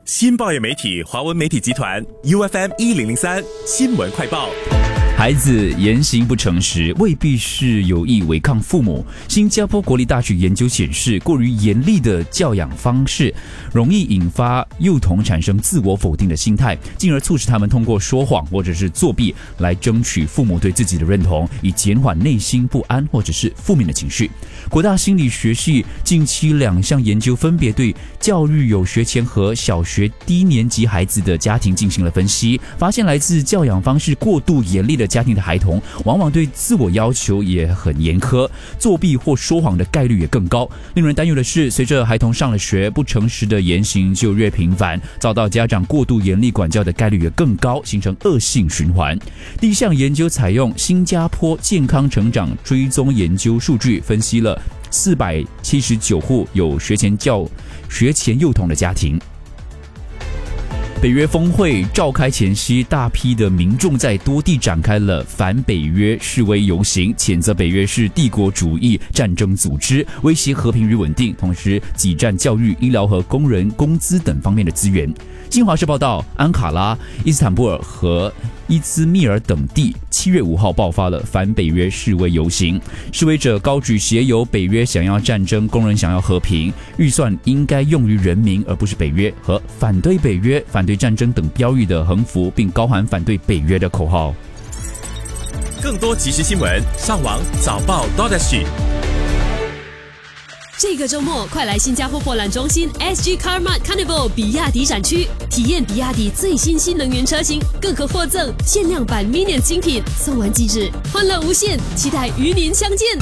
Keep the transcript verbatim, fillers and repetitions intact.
新报业媒体华文媒体集团 U F M 一零零三新闻快报。 孩子言行不诚实，未必是有意违抗父母。新加坡国立大学研究显示，过于严厉的教养方式，容易引发幼童产生自我否定的心态，进而促使他们通过说谎或者是作弊来争取父母对自己的认同，以减缓内心不安或者是负面的情绪。国大心理学系近期两项研究分别对教育有学前和小学低年级孩子的家庭进行了分析，发现来自教养方式过度严厉的家庭的孩童，往往对自我要求也很严苛，作弊或说谎的概率也更高。令人担忧的是，随着孩童上了学，不诚实的言行就越频繁，遭到家长过度严厉管教的概率也更高，形成恶性循环。第一项研究采用新加坡健康成长追踪研究数据，分析了四百七十九户有学前教学前幼童的家庭。北约峰会召开前夕，大批的民众在多地展开了反北约示威游行，谴责北约是帝国主义战争组织，威胁和平与稳定，同时挤占教育、医疗和工人工资等方面的资源。新华社报道，安卡拉、伊斯坦布尔和伊兹密尔等地七月五号爆发了反北约示威游行，示威者高举写有北约想要战争，工人想要和平，预算应该用于人民而不是北约，和反对北约、反对战争等标语的横幅，并高喊反对北约的口号。 更多即时新闻，上网早报 .sg。 这个周末，快来新加坡博览中心 S G Carmart Carnival 比亚迪展区，体验比亚迪最新新能源车型，更可获赠限量版 Minion 精品，送完即止，欢乐无限，期待与您相见。